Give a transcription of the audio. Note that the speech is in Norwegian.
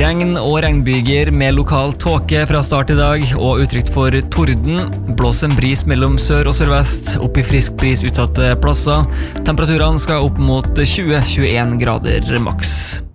Regn og regnbyger med lokal tåke fra start I dag, og utrygt for torden. Blåser en bris mellom sør og sørvest, opp I frisk bris utsatte plasser. Temperaturene skal opp mot 20-21 grader maks.